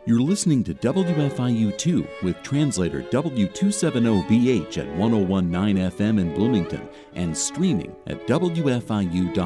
You're listening to WFIU2 with translator W270BH at 1019 FM in Bloomington and streaming at WFIU.org.